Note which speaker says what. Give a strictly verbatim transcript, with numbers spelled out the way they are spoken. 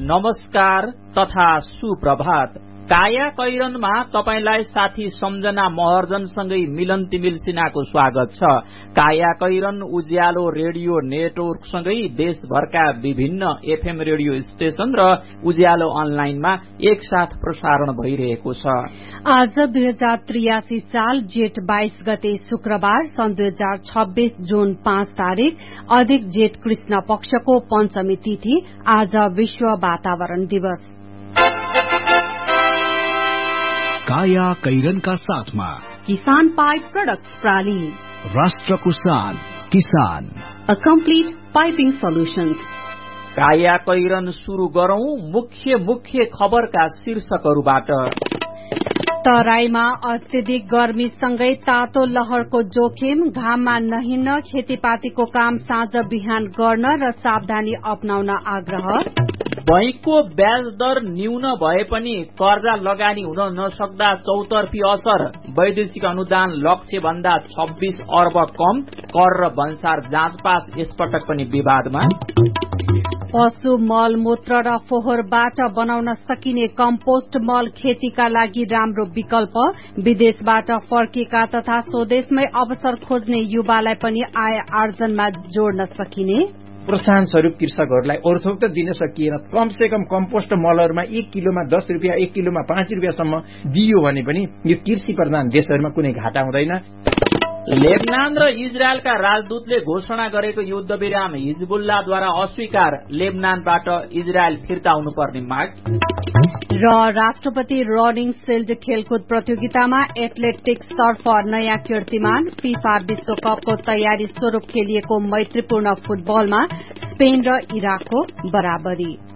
Speaker 1: नमस्कार तथा सुप्रभात। काया कैरनमा तपाईलाई साथी सम्झना महर्जनसँगै मिलन तिमिल सिन्हाको स्वागत छ। काया कैरन उज्यालो रेडियो नेटवर्कसँगै देशभरका विभिन्न एफएम रेडियो स्टेशन र उज्यालो अनलाइनमा एकसाथ प्रसारण भइरहेको छ।
Speaker 2: आज दुई हजार त्रियासी साल जेठ बाइस गते शुक्रबार सन् दुई हजार छब्बीस जून पाँच तारीक अधिक जेठ कृष्ण पक्षको पञ्चमी तिथि। आज विश्व वातावरण दिवस।
Speaker 3: काया कैरनका साथमा
Speaker 2: किसान पाइप प्रोडक्ट्स प्राली,
Speaker 3: राष्ट्रको शान किसान,
Speaker 2: अ कम्प्लिट पाइपिङ सोल्युशन्स।
Speaker 1: काया कैरन शुरू गरौं मुख्य मुख्य खबरका शीर्षकहरूबाट।
Speaker 2: तराईमा अत्यधिक गर्मीसँगै तातो लहरको जोखिम, घाममा नहिन्न, खेतीपातीको काम साँझ बिहान गर्न र सावधानी अपनाउन आग्रह।
Speaker 1: बैंकको ब्याज दर न्यून भए पनि कर्जा लगानी हुन नसक्दा चौतर्फी असर, वैदेशिक अनुदान लक्ष्य भन्दा छब्बीस अर्ब कम, कर र भन्सार जाँच पास यसपटक पनि विवादमा।
Speaker 2: पशु मल मूत्र र फोहोरबाट बनाउन सकिने कम्पोस्ट मल खेतीका लागि राम्रो विकल्प, विदेशबाट फर्केका तथा स्वदेशमै अवसर खोज्ने युवालाई पनि आय आर्जनमा जोड्न सकिने।
Speaker 4: प्रोत्साहन स्वरूप कृषकहरूलाई ओर्थोक त दिन सकिएन, कम से कम कम्पोस्ट मलहरूमा एक किलोमा दस रुपियाँ एक किलोमा पाँच रुपियाँसम्म दियो भने पनि यो कृषि प्रधान देशहरूमा कुनै घाटा हुँदैन।
Speaker 1: लेबनान र इजरायलका राजदूतले घोषणा गरेको युद्ध विराम हिजबुल्लाद्वारा अस्वीकार, लेबनानबाट इजरायल फिर्ता हुनुपर्ने माग।
Speaker 2: र राष्ट्रपति रनिङ सिल्ड खेलकुद प्रतियोगितामा एथलेटिक्स तर्फ नयाँ कीर्तिमान, फिफा विश्वकपको तयारी स्वरूप खेलिएको मैत्रीपूर्ण फुटबलमा स्पेन र इराकको बराबरी।